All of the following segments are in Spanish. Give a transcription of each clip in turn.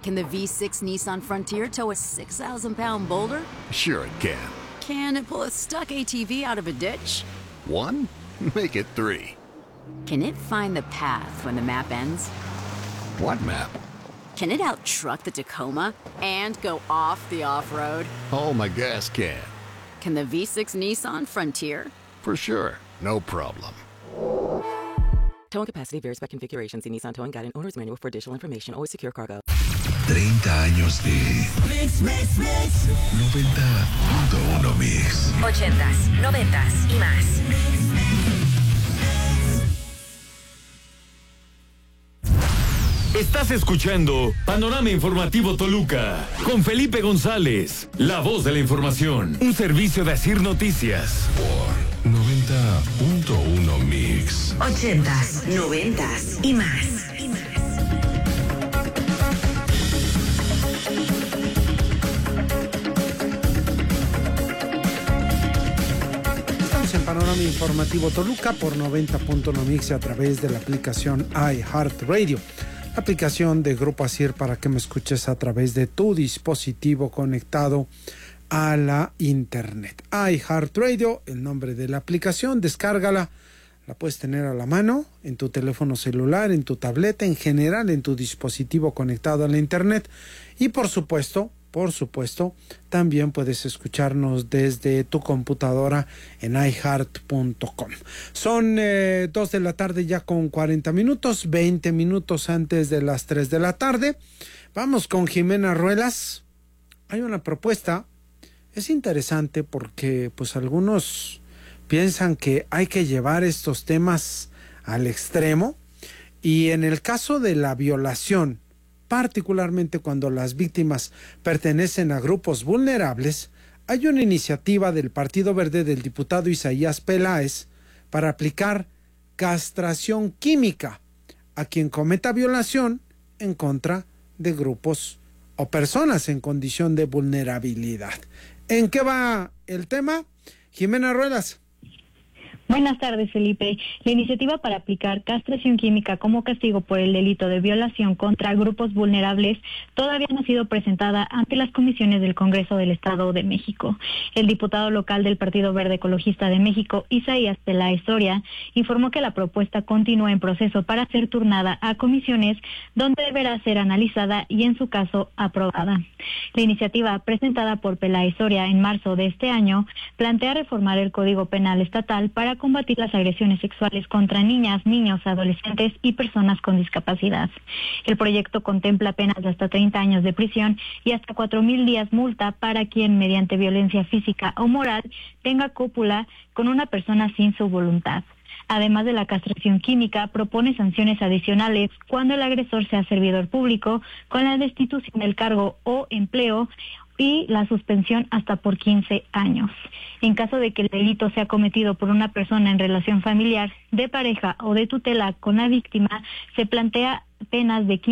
Can the V6 Nissan Frontier tow a 6,000-pound boulder? Sure it can. Can it pull a stuck ATV out of a ditch? 1? Make it 3. Can it find the path when the map ends? What map? Can it out-truck the Tacoma and go off the off-road? Oh, my gas can. Can the V6 Nissan Frontier? For sure. No problem. Towing capacity varies by configuration. See Nissan Towing Guide and Owner's Manual for additional information. Always secure cargo. 30 años de Mix. 90.1 Mix. 80s, 90s y más. Estás escuchando Panorama Informativo Toluca con Felipe González, la voz de la información, un servicio de Asir Noticias. Por 90.1 Mix. 80s, 90s y más. En Panorama Informativo Toluca por 90.1 Mix a través de la aplicación iHeartRadio, la aplicación de Grupo Asir para que me escuches a través de tu dispositivo conectado a la internet. iHeartRadio, el nombre de la aplicación, descárgala, la puedes tener a la mano en tu teléfono celular, en tu tableta, en general en tu dispositivo conectado a la internet y por supuesto, también puedes escucharnos desde tu computadora en iHeart.com. Son 2 de la tarde ya con 40 minutos, 20 minutos antes de las 3 de la tarde. Vamos con Jimena Ruelas. Hay una propuesta, es interesante porque pues algunos piensan que hay que llevar estos temas al extremo y en el caso de la violación, particularmente cuando las víctimas pertenecen a grupos vulnerables, hay una iniciativa del Partido Verde del diputado Isaías Peláez para aplicar castración química a quien cometa violación en contra de grupos o personas en condición de vulnerabilidad. ¿En qué va el tema? Jimena Ruelas. Buenas tardes, Felipe. La iniciativa para aplicar castración química como castigo por el delito de violación contra grupos vulnerables todavía no ha sido presentada ante las comisiones del Congreso del Estado de México. El diputado local del Partido Verde Ecologista de México, Isaías Peláez Soria, informó que la propuesta continúa en proceso para ser turnada a comisiones donde deberá ser analizada y, en su caso, aprobada. La iniciativa, presentada por Peláez Soria en marzo de este año, plantea reformar el Código Penal Estatal para combatir las agresiones sexuales contra niñas, niños, adolescentes y personas con discapacidad. El proyecto contempla penas de hasta 30 años de prisión y hasta 4,000 días multa para quien, mediante violencia física o moral, tenga cópula con una persona sin su voluntad. Además de la castración química, propone sanciones adicionales cuando el agresor sea servidor público, con la destitución del cargo o empleo y la suspensión hasta por 15 años. En caso de que el delito sea cometido por una persona en relación familiar, de pareja o de tutela con la víctima, se plantea penas de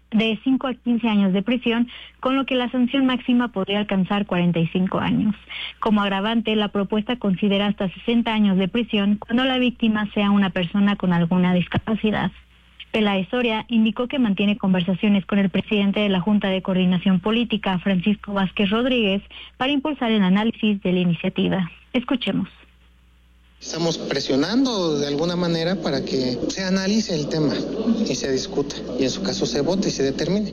5 a 15 años de prisión, con lo que la sanción máxima podría alcanzar 45 años. Como agravante, la propuesta considera hasta 60 años de prisión cuando la víctima sea una persona con alguna discapacidad. Peláez Soria indicó que mantiene conversaciones con el presidente de la Junta de Coordinación Política, Francisco Vázquez Rodríguez, para impulsar el análisis de la iniciativa. Escuchemos. Estamos presionando de alguna manera para que se analice el tema y se discuta, y en su caso se vote y se determine.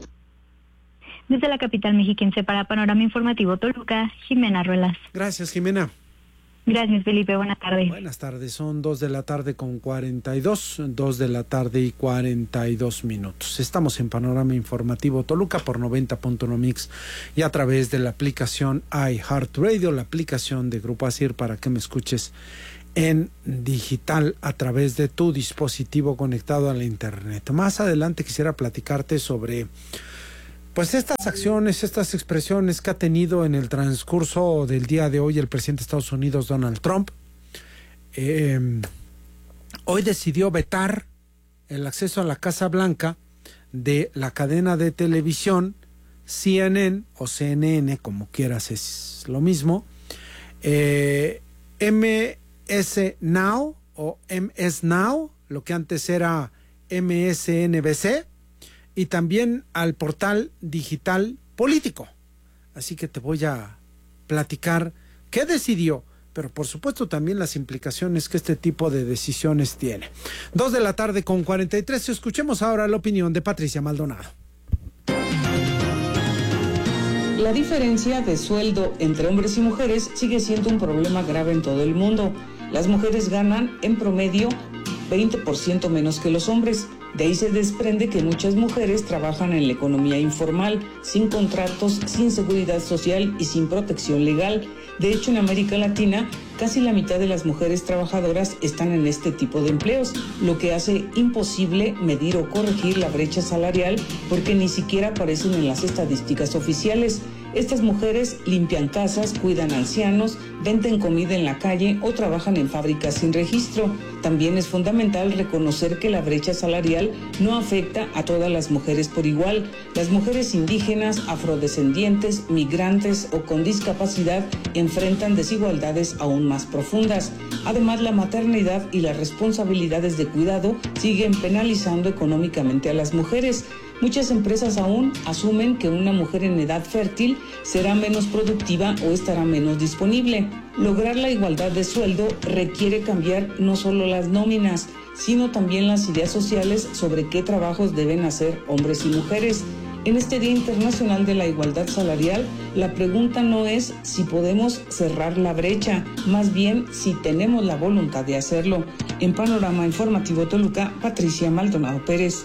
Desde la capital mexiquense para Panorama Informativo Toluca, Jimena Ruelas. Gracias, Jimena. Gracias, Felipe. Buenas tardes. Buenas tardes. Son 2 de la tarde con 42, 2 de la tarde y 42 minutos. Estamos en Panorama Informativo Toluca por 90.1 Mix y a través de la aplicación iHeartRadio, la aplicación de Grupo Asir para que me escuches en digital a través de tu dispositivo conectado a la internet. Más adelante quisiera platicarte sobre pues estas acciones, estas expresiones que ha tenido en el transcurso del día de hoy el presidente de Estados Unidos, Donald Trump. Hoy decidió vetar el acceso a la Casa Blanca de la cadena de televisión CNN o CNN, como quieras, es lo mismo, MS Now o MS Now, lo que antes era MSNBC, y también al portal digital Político. Así que te voy a platicar qué decidió, pero por supuesto también las implicaciones que este tipo de decisiones tiene. 2:43 p.m. Escuchemos ahora la opinión de Patricia Maldonado. La diferencia de sueldo entre hombres y mujeres sigue siendo un problema grave en todo el mundo. Las mujeres ganan en promedio 20% menos que los hombres. De ahí se desprende que muchas mujeres trabajan en la economía informal, sin contratos, sin seguridad social y sin protección legal. De hecho, en América Latina, casi la mitad de las mujeres trabajadoras están en este tipo de empleos, lo que hace imposible medir o corregir la brecha salarial porque ni siquiera aparecen en las estadísticas oficiales. Estas mujeres limpian casas, cuidan ancianos, venden comida en la calle o trabajan en fábricas sin registro. También es fundamental reconocer que la brecha salarial no afecta a todas las mujeres por igual. Las mujeres indígenas, afrodescendientes, migrantes o con discapacidad enfrentan desigualdades aún más profundas. Además, la maternidad y las responsabilidades de cuidado siguen penalizando económicamente a las mujeres. Muchas empresas aún asumen que una mujer en edad fértil será menos productiva o estará menos disponible. Lograr la igualdad de sueldo requiere cambiar no solo las nóminas, sino también las ideas sociales sobre qué trabajos deben hacer hombres y mujeres. En este Día Internacional de la Igualdad Salarial, la pregunta no es si podemos cerrar la brecha, más bien si tenemos la voluntad de hacerlo. En Panorama Informativo Toluca, Patricia Maldonado Pérez.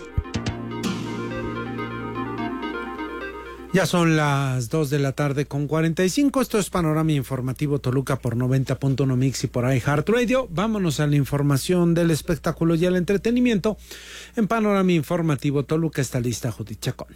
Ya son las 2:45 p.m. Esto es Panorama Informativo Toluca por 90.1 Mix y por iHeartRadio. Vámonos a la información del espectáculo y el entretenimiento. En Panorama Informativo Toluca está lista Judith Chacón.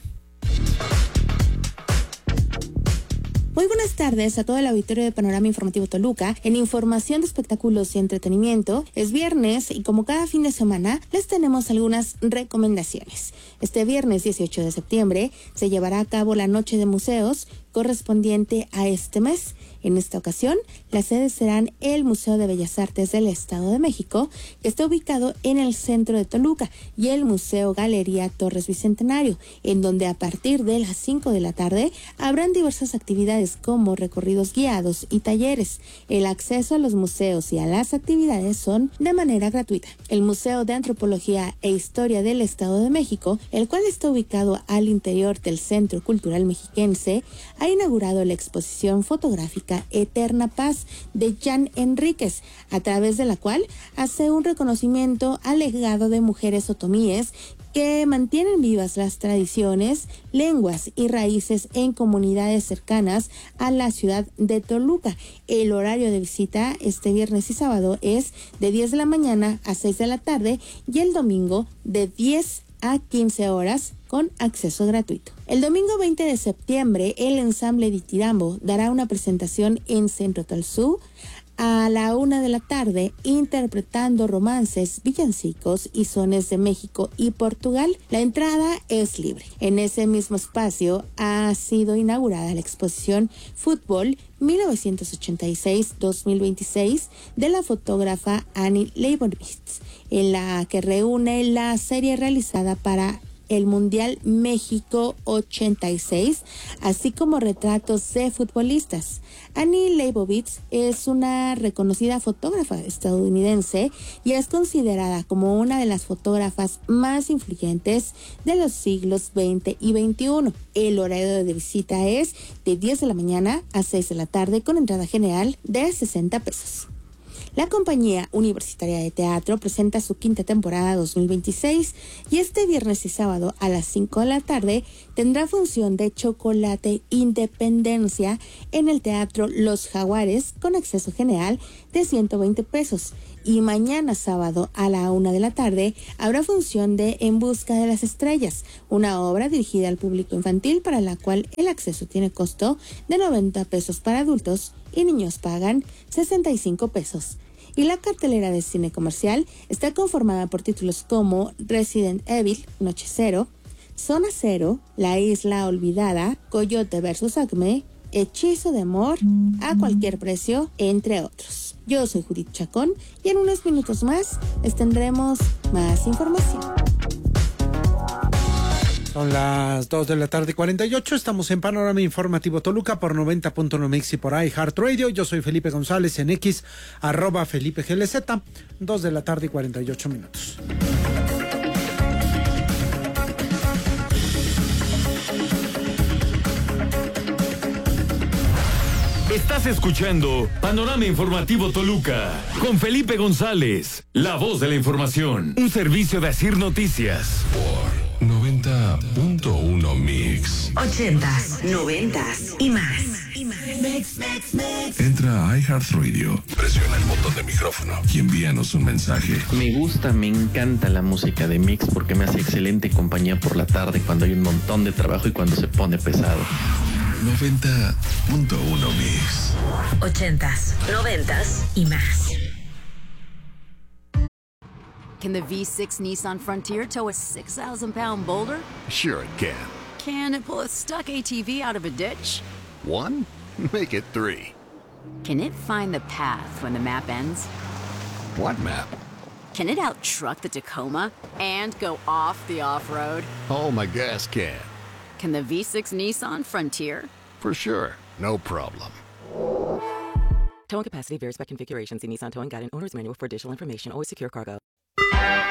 Muy buenas tardes a todo el auditorio de Panorama Informativo Toluca. En información de espectáculos y entretenimiento, es viernes y como cada fin de semana, les tenemos algunas recomendaciones. Este viernes 18 de septiembre se llevará a cabo la Noche de Museos correspondiente a este mes. En esta ocasión, las sedes serán el Museo de Bellas Artes del Estado de México, que está ubicado en el centro de Toluca, y el Museo Galería Torres Bicentenario, en donde a partir de las 5 de la tarde habrán diversas actividades como recorridos guiados y talleres. El acceso a los museos y a las actividades son de manera gratuita. El Museo de Antropología e Historia del Estado de México, el cual está ubicado al interior del Centro Cultural Mexiquense, ha inaugurado la exposición fotográfica Eterna Paz de Jan Enríquez, a través de la cual hace un reconocimiento al legado de mujeres otomíes que mantienen vivas las tradiciones, lenguas y raíces en comunidades cercanas a la ciudad de Toluca. El horario de visita este viernes y sábado es de 10 de la mañana a 6 de la tarde y el domingo de 10 a 15 horas con acceso gratuito. El domingo 20 de septiembre, el ensamble Ditirambo dará una presentación en Centro Talzú a la 1 de la tarde, interpretando romances, villancicos y sones de México y Portugal. La entrada es libre. En ese mismo espacio ha sido inaugurada la exposición Fútbol 1986-2026 de la fotógrafa Annie Leibovitz, en la que reúne la serie realizada para el Mundial México 86, así como retratos de futbolistas. Annie Leibovitz es una reconocida fotógrafa estadounidense y es considerada como una de las fotógrafas más influyentes de los siglos XX y XXI. El horario de visita es de 10 de la mañana a 6 de la tarde con entrada general de 60 pesos. La Compañía Universitaria de Teatro presenta su quinta temporada 2026 y este viernes y sábado a las 5 de la tarde tendrá función de Chocolate Independencia en el Teatro Los Jaguares con acceso general de 120 pesos. Y mañana sábado a la 1 de la tarde habrá función de En Busca de las Estrellas, una obra dirigida al público infantil para la cual el acceso tiene costo de 90 pesos para adultos y niños pagan 65 pesos. Y la cartelera de cine comercial está conformada por títulos como Resident Evil, Noche Cero, Zona Cero, La Isla Olvidada, Coyote vs. Acme, Hechizo de Amor, A Cualquier Precio, entre otros. Yo soy Judith Chacón y en unos minutos más les tendremos más información. Son las 2 de la tarde y 48. Estamos en Panorama Informativo Toluca por 90.1 Mix y por iHeartRadio. Yo soy Felipe González en X, @FelipeGLZ. 2 de la tarde y 48 minutos. Estás escuchando Panorama Informativo Toluca con Felipe González, la voz de la información. Un servicio de Asir Noticias. Por 90.1 Mix. 80s, 90s y más. Entra a iHeartRadio, presiona el botón de micrófono y envíanos un mensaje. Me gusta, me encanta la música de Mix porque me hace excelente compañía por la tarde cuando hay un montón de trabajo y cuando se pone pesado. 90.1 Mix. 80s, 90s y más. Can the V6 Nissan Frontier tow a 6,000-pound boulder? Sure it can. Can it pull a stuck ATV out of a ditch? 1? Make it 3. Can it find the path when the map ends? What map? Can it outtruck the Tacoma and go off the off-road? Oh, my gas can. Can the V6 Nissan Frontier? For sure. No problem. Towing capacity varies by configuration. See Nissan Towing Guide and Owner's Manual for additional information. Always secure cargo.